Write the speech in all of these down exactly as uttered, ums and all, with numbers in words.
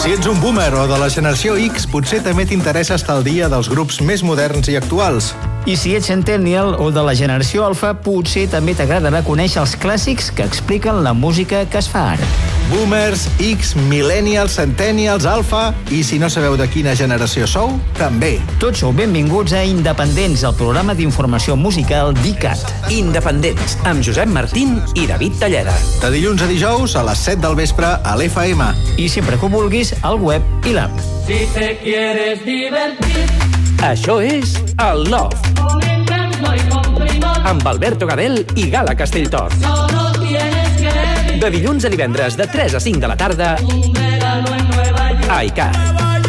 Si ets un boomer o de la generació X, potser també t'interessa estar al dia dels grups més moderns i actuals. I si ets centennial o de la generació alfa, potser també t'agradarà conèixer els clàssics que expliquen la música que es fa ara. Boomers, X, millennials, centennials, alfa... I si no sabeu de quina generació sou, també. Tots sou benvinguts a Independents, el programa d'informació musical d'I C A T. Independents, amb Josep Martín i David Talleda. De dilluns a dijous a les set del vespre a l'F M. I sempre que ho vulguis, al web i l'app. Si te quieres divertir, Això és el Love, con encanto y con primor, amb Alberto Gadel i Gala Castelltort. solo tienes que vivir De dilluns a divendres, de tres a cinc de la tarda, un verano en Nueva York. a I C A T.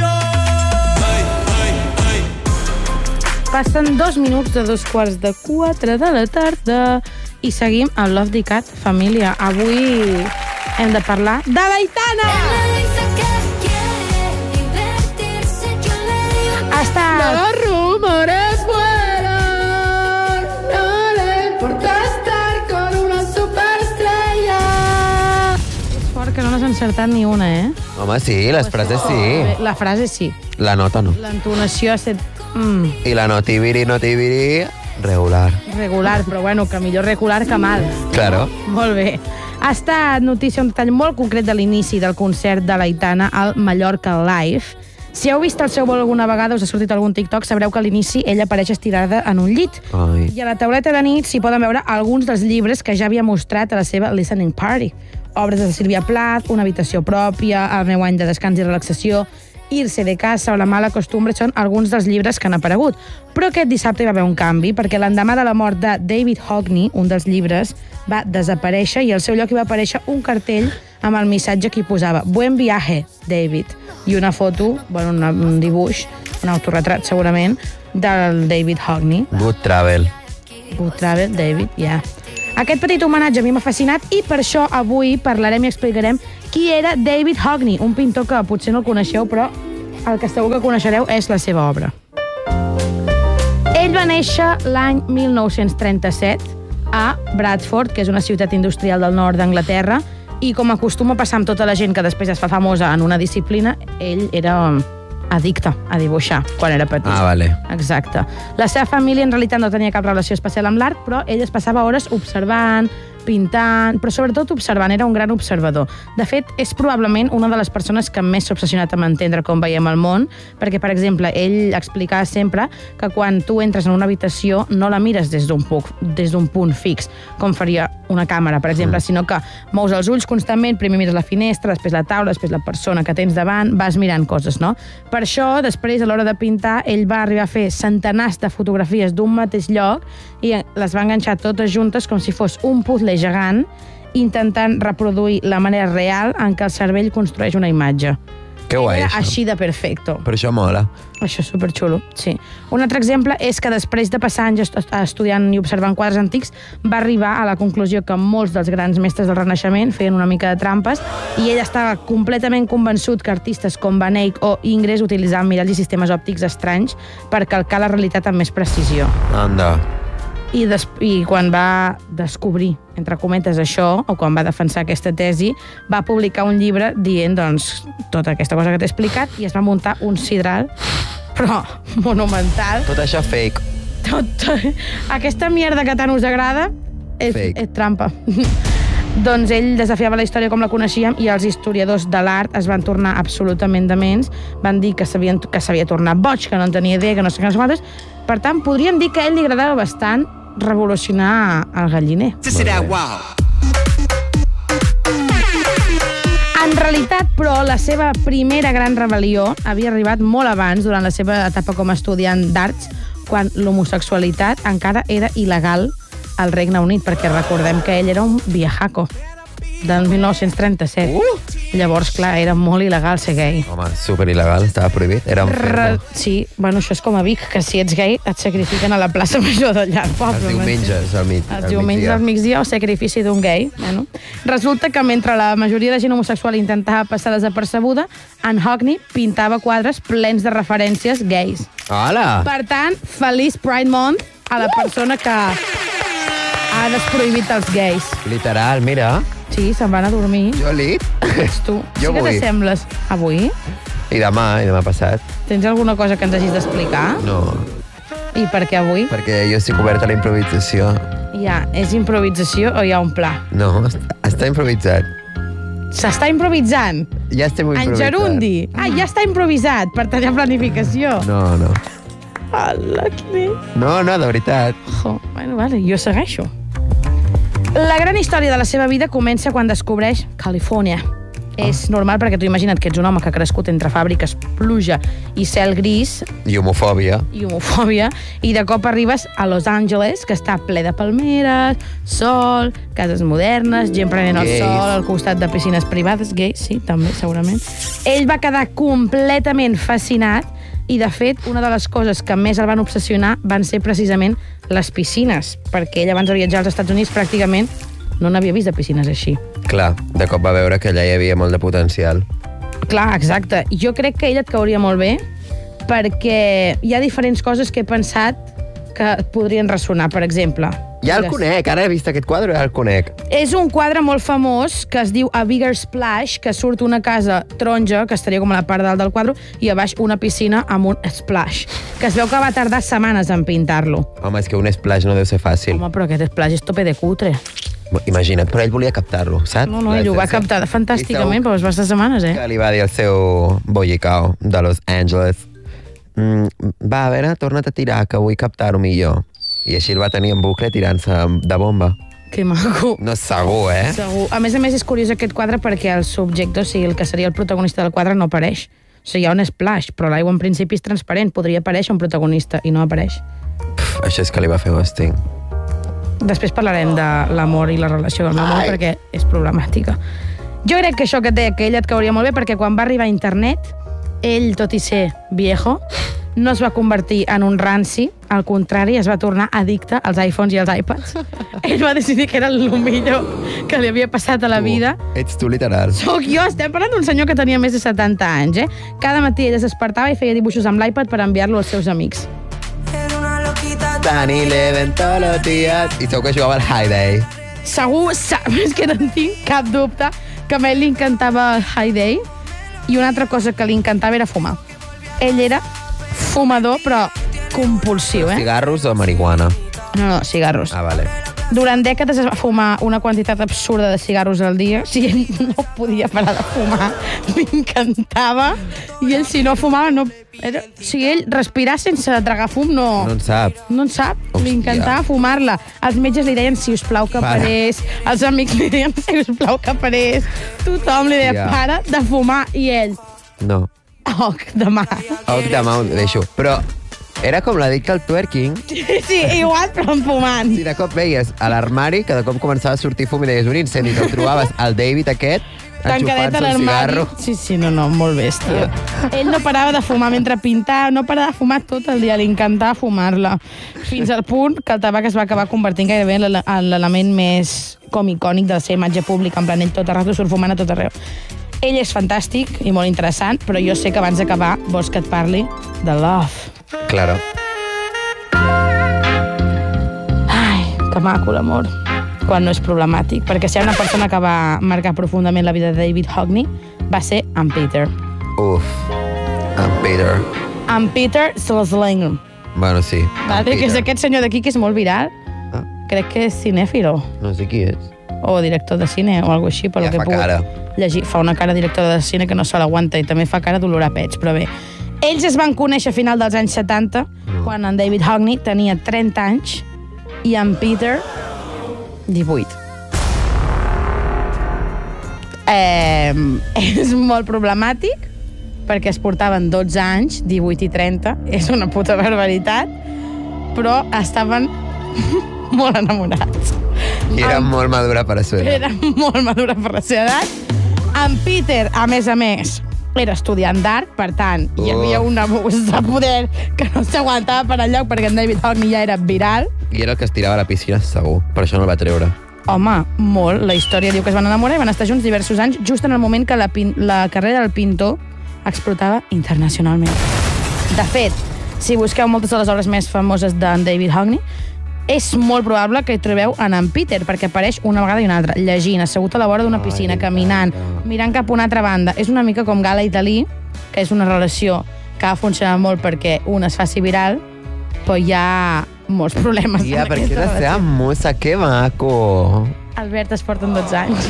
Passen dos minuts de dos quarts de quatre de la tarda i seguim amb Love d'I C A T, família. Avui hem de parlar de l'Aitana! Ha estat... Los rumores fueron, no le importa estar con una superestrella. És fort que no n'has encertat ni una, eh? Home, sí, les frases sí. La frase sí. La nota no. L'entonació ha estat mm, I la notibiri, notibiri, regular. regular, però bueno, que millor regular que mal. Claro. Molt bé. Ha estat notícia un detall molt concret de l'inici del concert de l'Aitana al Mallorca Live. Si heu vist el seu vol alguna vegada, us ha sortit algun TikTok, sabreu que a l'inici ella apareix estirada en un llit. Ai. I a la tauleta de nit s'hi poden veure alguns dels llibres que ja havia mostrat a la seva listening party. Obres de Sílvia Plath, Una habitació pròpia, El meu any de descans i relaxació, Irse de casa o La mala costumbre són alguns dels llibres que han aparegut. Però aquest dissabte hi va haver un canvi, perquè l'endemà de la mort de David Hockney, un dels llibres, va desaparèixer i al seu lloc hi va aparèixer un cartell amb el missatge que hi posava Buen viaje, David. I una foto, bueno, una, un dibuix, un autorretrat segurament, del David Hockney. Good travel. Good travel, David, ja. Yeah. Aquest petit homenatge a mi m'ha fascinat i per això avui parlarem i explicarem qui era David Hockney, un pintor que potser no el coneixeu, però el que segur que coneixereu és la seva obra. Ell va néixer l'any mil nou-cents trenta-set a Bradford, que és una ciutat industrial del nord d'Anglaterra, i com acostuma a passar amb tota la gent que després es fa famosa en una disciplina, ell era addicte a dibuixar quan era petit. Ah, vale. Exacte. La seva família en realitat no tenia cap relació especial amb l'art, però ell es passava hores observant, pintant, però sobretot observant, era un gran observador. De fet, és probablement una de les persones que més s'ha obsessionat amb entendre com veiem el món, perquè, per exemple, ell explicava sempre que quan tu entres en una habitació no la mires des d'un punt, des d'un punt fix, com faria una càmera, per exemple, mm. sinó que mous els ulls constantment, primer mires la finestra, després la taula, després la persona que tens davant, vas mirant coses, no? Per això, després, a l'hora de pintar, ell va arribar a fer centenars de fotografies d'un mateix lloc i les va enganxar totes juntes com si fos un puzzle gegant, intentant reproduir la manera real en què el cervell construeix una imatge. Que guai, Era això. així de perfecto. Per això mola. Això és superxulo, sí. Un altre exemple és que després de passar anys estudiant i observant quadres antics, va arribar a la conclusió que molts dels grans mestres del Renaixement feien una mica de trampes i ell estava completament convençut que artistes com Van Eyck o Ingres utilitzaven miralls i sistemes òptics estranys per calcar la realitat amb més precisió. Anda. I, des, I quan va descobrir, entre cometes, això, o quan va defensar aquesta tesi, va publicar un llibre dient, doncs, tota aquesta cosa que t'he explicat i es va muntar un sidral, però monumental. Tot això fake. Tot, tot, aquesta mierda que tant us agrada és, és trampa. Doncs ell desafiava la història com la coneixíem i els historiadors de l'art es van tornar absolutament dements, van dir que s'havia que s'havia tornat boig, que no en tenia idea, que no sé què, no sé quantes. Per tant, podríem dir que a ell li agradava bastant revolucionar el galliner. Sí, serà uau. En realitat, però, la seva primera gran rebel·lió havia arribat molt abans, durant la seva etapa com a estudiant d'arts, quan l'homosexualitat encara era il·legal al Regne Unit, perquè recordem que ell era un viejaco del mil nou-cents trenta-set. Uh! Llavors, clar, era molt il·legal ser gay. Home, super-il·legal, estava prohibit. Era un Re... Sí, bueno, això és com a Vic, que si ets gay et sacrifiquen a la plaça major d'allà al poble. Els diumenges, al mig, Els diumenges al migdia o sacrifici d'un gay. Bueno. Resulta que mentre la majoria de gent homosexual intentava passar desapercebuda, en Hockney pintava quadres plens de referències gais. Hola! Per tant, feliç Pride Month a la persona que ha desprohibit els gais. Literal, mira. Sí, se'n van a dormir. Jo al lit? Ets tu. Jo sí que vull. t'assembles. Avui? I demà, i demà passat. Tens alguna cosa que ens hagis d'explicar? No, I per què avui? perquè jo estic obert a la improvisació. Ja, és improvisació o hi ha un pla? No, està, està improvisat. S'està improvisant? Ja estem En improvisat. gerundi? Ah, ja està improvisat per tallar planificació. No, no. Hola, quin és? No, no, de veritat. Jo, bueno, vale, jo segueixo. La gran història de la seva vida comença quan descobreix Califòrnia. Ah. És normal perquè tu imagina't que ets un home que ha crescut entre fàbriques, pluja i cel gris I homofòbia. i homofòbia, i de cop arribes a Los Angeles, que està ple de palmeres, sol, cases modernes, gent prenent el Gais. sol al costat de piscines privades, gais, sí, també, segurament. Ell va quedar completament fascinat i, de fet, una de les coses que més el van obsessionar van ser precisament les piscines, perquè ell abans de viatjar als Estats Units pràcticament no n'havia vist de piscines així. Clar, de cop va veure que allà hi havia molt de potencial. Clar, exacte. Jo crec que ell et cauria molt bé perquè hi ha diferents coses que he pensat que et podrien ressonar. Per exemple... Ja el digues. conec, ara he vist aquest quadre, ja el conec. És un quadre molt famós que es diu A Bigger Splash, que surt una casa taronja, que estaria com a la part dalt del quadre, i a baix una piscina amb un splash, que es veu que va tardar setmanes en pintar-lo. Home, és que un splash no deu ser fàcil. Home, però aquest splash és tope de cutre. Imagina't, però ell volia captar-lo, saps? No, no, ell ho va captar fantàsticament, però es va estar setmanes, eh? Que li va dir el seu bollicao de Los Angeles. Mm, va, a veure, torna't a tirar, que vull captar-ho millor. I així el va tenir en bucle tirant-se de bomba. Que maco. No, segur, eh? Segur. A més a més, és curiós aquest quadre perquè el subjecte, o sigui, el que seria el protagonista del quadre, no apareix. O sigui, hi ha un splash, però l'aigua en principi és transparent. Podria aparèixer un protagonista i no apareix. Pff, això és que li va fer ghosting. Després parlarem de l'amor i la relació del meu amor, Ai. perquè és problemàtica. Jo crec que això que et deia, que ell et cauria molt bé, perquè quan va arribar a internet, ell, tot i ser viejo, no es va convertir en un ranci, al contrari, es va tornar addicte als iPhones i als iPads. Ell va decidir que era el millor que li havia passat a la vida. Tu, ets tu literal. Soc jo, estem parlant d'un senyor que tenia més de setanta anys, eh? Cada matí ell es despertava i feia dibuixos amb l'iPad per enviar-lo als seus amics. Tan i leven tots els dies. I segur que jugava al High Day. Segur, és que no en tinc cap dubte, que a ell li encantava el High Day, i una altra cosa que li encantava era fumar. Ell era fumador, però compulsiu, eh? Cigarros o marihuana? No, no, cigarros. Ah, vale. Durant dècades es va fumar una quantitat absurda de cigarros al dia. Si ell no podia parar de fumar, li encantava. I ell, si no fumava, no... Era... Si ell respirar sense tragar fum, no... No en sap. No en sap. Hòstia. Li encantava fumar-la. Els metges li deien, si us plau, que Para. parés. Els amics li deien, si us plau, que parés. Tothom li deia, Ja. para de fumar. I ell, No. oc, demà. Oc, demà ho deixo. Però era com l'addicte al twerking. Sí, igual, però fumant. Si de cop veies a l'armari, que de cop començava a sortir fum i deies un incendi, te'l trobaves al David aquest, Tancadet enxufant-se a un l'armari. cigarro. Sí, sí, no, no, molt bèstia. Ell no parava de fumar mentre pintava, no parava de fumar tot el dia, li encantava fumar-la. Fins al punt que el tabac es va acabar convertint gairebé en l'ele- en l'element més com icònic de la seva imatge pública, en plan, ell tot arreu, surt fumant a tot arreu. Ell és fantàstic i molt interessant, però jo sé que abans d'acabar vols que et parli de Love. Claro. Ai, que maco l'amor, quan no és problemàtic. Perquè si hi ha una persona que va marcar profundament la vida de David Hockney, va ser en Peter. Uf. En Peter. En Peter Selzling, Bueno, sí. en vale? que és Peter. aquest senyor d'aquí que és molt viral. Ah. Crec que és cinèfilo, No sé qui és. o director de cine, o alguna així, per Ja lo que fa he pogut cara. llegir. Fa una cara director de cine que no se l'aguanta, i també fa cara d'olor a pets, però bé. Ells es van conèixer a final dels anys setanta, Mm. quan en David Hockney tenia trenta anys i en Peter divuit. Eh, és molt problemàtic perquè es portaven dotze anys, divuit i trenta, és una puta barbaritat, però estaven molt enamorats. I era En- molt madura per a su edat. Era molt madura per la seva edat. En Peter, a més a més, era estudiant d'art, per tant, hi havia Uf. un abús de poder que no s'aguantava per enlloc perquè en David Hockney ja era viral. I era el que es tirava a la piscina, segur. Per això no el va treure. Home, molt. La història diu que es van enamorar i van estar junts diversos anys, just en el moment que la, pin la carrera del pintor explotava internacionalment. De fet, si busqueu moltes de les obres més famoses d'en David Hockney, és molt probable que hi trobeu en en Peter, perquè apareix una vegada i una altra, llegint, assegut a la vora d'una piscina, caminant, mirant cap a una altra banda. És una mica com Gala i Dalí, que és una relació que ha funcionat molt perquè un es faci viral, però hi ha molts problemes. Tia, en perquè aquesta la seva relació. mossa, que maco. Albert, es porten dotze anys.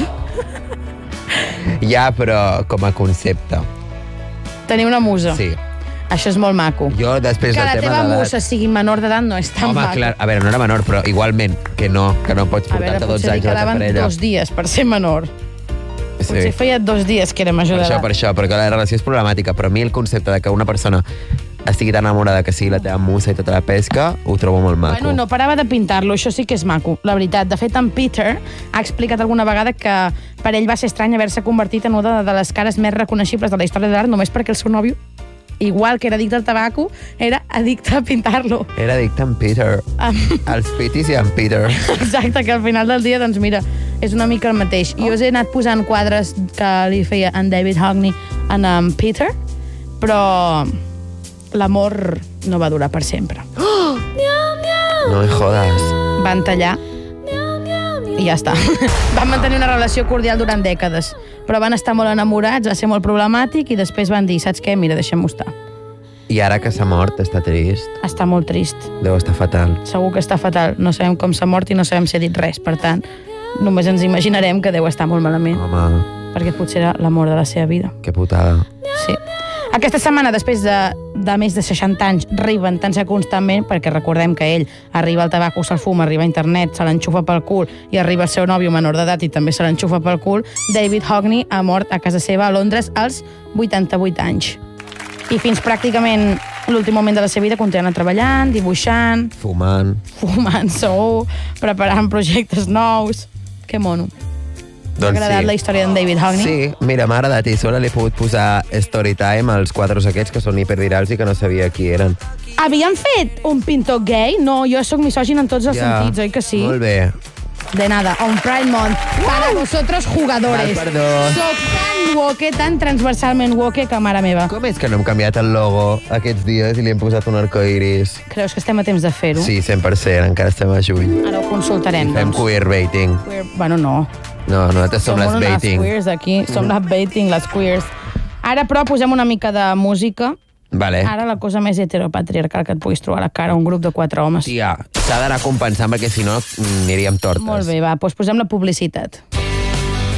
Ja, però com a concepte. Tenir una musa. Sí. Això és molt maco. Jo, després Que del la tema teva de l'edat... musa sigui menor d'edat no és tan Home, maco. clar, a veure, no era menor, però igualment que no, que no pots A veure, portar-te dotze potser li anys a la quedaven parella. dos dies per ser menor. Sí. Potser feia dos dies que era major Per això, d'edat. per això, perquè la relació és problemàtica, però a mi el concepte de que una persona estigui tan enamorada que sigui la teva musa i tota la pesca, ho trobo molt maco. Bueno, no parava de pintar-lo, això sí que és maco, la veritat. De fet, en Peter ha explicat alguna vegada que per ell va ser estrany haver-se convertit en una de les cares més reconeixibles de la història de l'art només perquè el seu nòvio, igual que era addicte al tabaco, era addicte a pintar-lo. Era addicte en Peter. Els pitis i en Peter. Exacte, que al final del dia, doncs mira, és una mica el mateix. Jo us he anat posant quadres que li feia en David Hockney en en Peter, però l'amor no va durar per sempre. No me jodes. Van tallar i ja està. Van mantenir una relació cordial durant dècades, però van estar molt enamorats, va ser molt problemàtic i després van dir, saps què? Mira, deixem-ho estar. I ara que s'ha mort, està trist. Està molt trist. Deu estar fatal. Segur que està fatal. No sabem com s'ha mort i no sabem si ha dit res. Per tant, només ens imaginarem que deu estar molt malament, Home, perquè potser era l'amor de la seva vida. que putada. Sí. Aquesta setmana, després de, de més de seixanta anys, reinventant-se constantment, perquè recordem que ell arriba al tabaco, se'l fuma, arriba a internet, se l'enxufa pel cul i arriba el seu nòvio menor d'edat i també se l'enxufa pel cul, David Hockney ha mort a casa seva a Londres als vuitanta-vuit anys. I fins pràcticament l'últim moment de la seva vida continua treballant, dibuixant, Fumant. fumant segur, preparant projectes nous. Que mono. T'ha Doncs agradat sí. la història d'en David Hockney? Sí, mira, m'ha agradat i sobre li he pogut posar Storytime als quadres aquests que són hipervirals i que no sabia qui eren. Havien fet un pintor gay? No, jo sóc misògin en tots els sentits, oi que sí? Molt bé. De nada, un Pride Month para vosotros jugadores. Val, perdó. Soc tan woke, tan transversalment woke que mare meva. Com és que no hem canviat el logo aquests dies i li hem posat un arcoiris? Creus que estem a temps de fer-ho? Sí, cent per cent, encara estem a juny. Ara ho consultarem, Fem doncs. queerbaiting. Queer... Bueno, no. No, nosaltres som, Som les unes baiting. queers aquí. Som les baiting, les queers. Ara, però, posem una mica de música. Vale. Ara la cosa més heteropatriarcal que et puguis trobar a la cara, un grup de quatre homes. Tia, s'ha d'anar compensant perquè si no aniríem tortes. Molt bé, va, doncs posem la publicitat.